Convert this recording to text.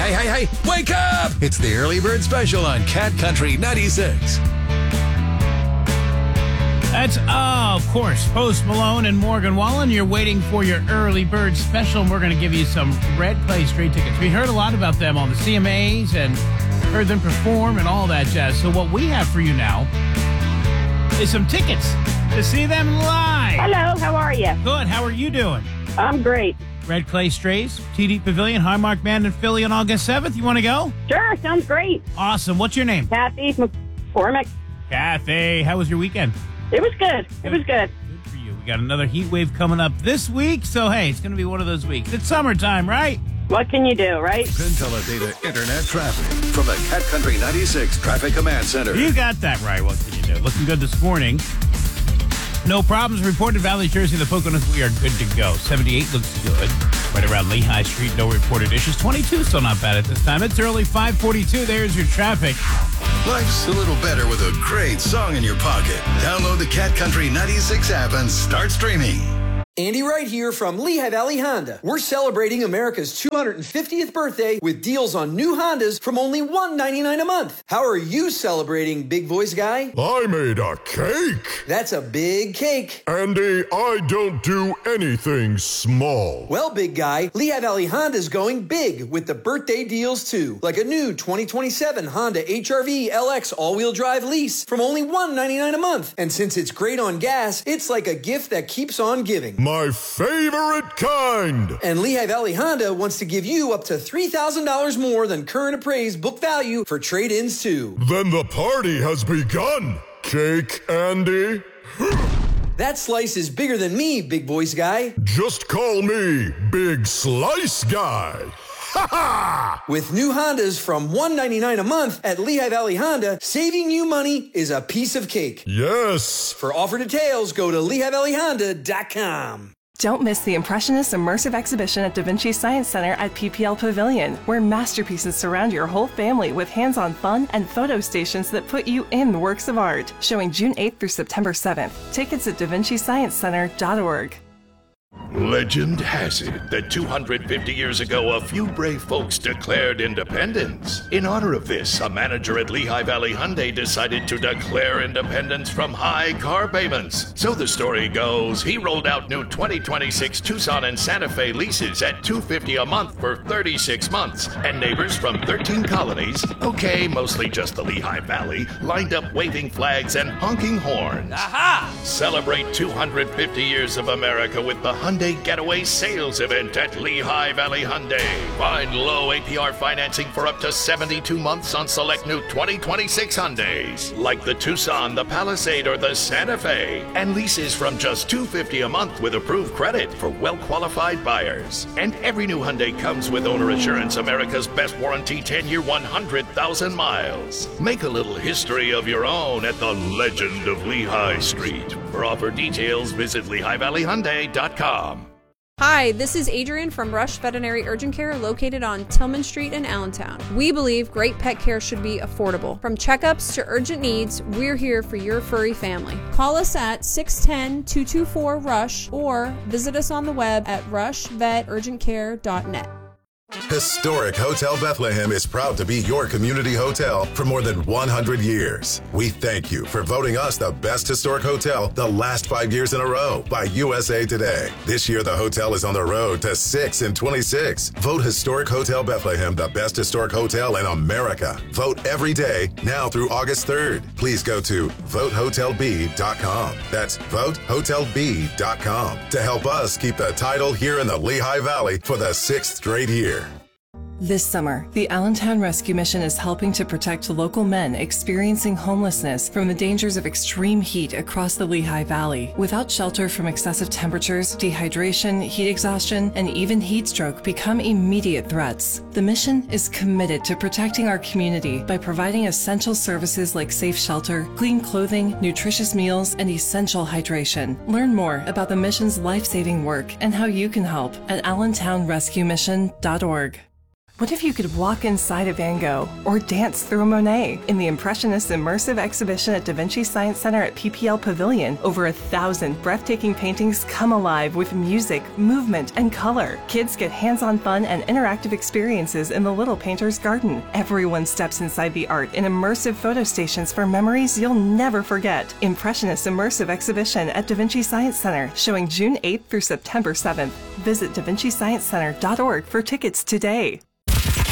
Hey, wake up! It's the Early Bird Special on Cat Country 96. That's, of course, Post Malone and Morgan Wallen. You're waiting for your Early Bird Special, and we're going to give you some Red Clay Straight tickets. We heard a lot about them on the CMAs and heard them perform and all that jazz. So what we have for you now is some tickets to see them live. Hello, how are you? Good. How are you doing? I'm great. Red Clay Strays, TD Pavilion, Highmark Band in Philly on August 7th. You want to go? Sure, sounds great. Awesome. What's your name? Kathy McCormick. Kathy. How was your weekend? It was good. It was good. Good for you. We got another heat wave coming up this week. So, hey, it's going to be one of those weeks. It's summertime, right? What can you do, right? Penteledata Internet Traffic from the Cat Country 96 Traffic Command Center. You got that right. What can you do? Looking good this morning. No problems reported. Valley, Jersey, the Poconos, we are good to go. 78 looks good. Right around Lehigh Street, no reported issues. 22, still not bad at this time. It's early 5:42. There's your traffic. Life's a little better with a great song in your pocket. Download the Cat Country 96 app and start streaming. Andy Wright here from Lehigh Valley Honda. We're celebrating America's 250th birthday with deals on new Hondas from only $199 a month. How are you celebrating, big voice guy? I made a cake. That's a big cake. Andy, I don't do anything small. Well, big guy, Lehigh Valley Honda's going big with the birthday deals too. Like a new 2027 Honda HR-V LX all-wheel drive lease from only $199 a month. And since it's great on gas, it's like a gift that keeps on giving. My favorite kind. And Lehigh Valley Honda wants to give you up to $3,000 more than current appraised book value for trade-ins too. Then the party has begun. Cake, Andy. That slice is bigger than me, big voice guy. Just call me Big Slice Guy. Ha ha! With new Hondas from $199 a month at Lehigh Valley Honda, saving you money is a piece of cake. Yes. For offer details, go to LehighValleyHonda.com. Don't miss the Impressionist Immersive Exhibition at Da Vinci Science Center at PPL Pavilion, where masterpieces surround your whole family with hands-on fun and photo stations that put you in the works of art. Showing June 8th through September 7th. Tickets at davincisciencecenter.org. Legend has it that 250 years ago, a few brave folks declared independence. In honor of this, a manager at Lehigh Valley Hyundai decided to declare independence from high car payments. So the story goes, he rolled out new 2026 Tucson and Santa Fe leases at $250 a month for 36 months. And neighbors from 13 colonies, okay, mostly just the Lehigh Valley, lined up waving flags and honking horns. Aha! Celebrate 250 years of America with the Hyundai Getaway Sales Event at Lehigh Valley Hyundai. Find low APR financing for up to 72 months on select new 2026 Hyundais, like the Tucson, the Palisade, or the Santa Fe. And leases from just $250 a month with approved credit for well-qualified buyers. And every new Hyundai comes with Owner Assurance, America's best warranty, 10-year, 100,000 miles. Make a little history of your own at the Legend of Lehigh Street. For offer details, visit LehighValleyHyundai.com. Hi, this is Adrian from Rush Veterinary Urgent Care located on Tillman Street in Allentown. We believe great pet care should be affordable. From checkups to urgent needs, we're here for your furry family. Call us at 610-224-RUSH or visit us on the web at rushveturgentcare.net. Historic Hotel Bethlehem is proud to be your community hotel for more than 100 years. We thank you for voting us the best historic hotel the last 5 years in a row by USA Today. This year, the hotel is on the road to 6 in 26. Vote Historic Hotel Bethlehem the best historic hotel in America. Vote every day now through August 3rd. Please go to votehotelb.com. That's votehotelb.com to help us keep the title here in the Lehigh Valley for the 6th straight year. This summer, the Allentown Rescue Mission is helping to protect local men experiencing homelessness from the dangers of extreme heat across the Lehigh Valley. Without shelter from excessive temperatures, dehydration, heat exhaustion, and even heat stroke become immediate threats. The mission is committed to protecting our community by providing essential services like safe shelter, clean clothing, nutritious meals, and essential hydration. Learn more about the mission's life-saving work and how you can help at allentownrescuemission.org. What if you could walk inside a Van Gogh or dance through a Monet? In the Impressionist Immersive Exhibition at Da Vinci Science Center at PPL Pavilion, over 1,000 breathtaking paintings come alive with music, movement, and color. Kids get hands-on fun and interactive experiences in the Little Painter's Garden. Everyone steps inside the art in immersive photo stations for memories you'll never forget. Impressionist Immersive Exhibition at Da Vinci Science Center, showing June 8th through September 7th. Visit davincisciencecenter.org for tickets today.